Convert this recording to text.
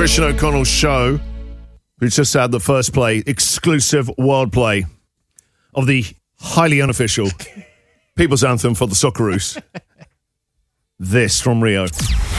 Christian O'Connell's show, who just had the first play, exclusive world play of the highly unofficial People's Anthem for the Socceroos. This from Rio.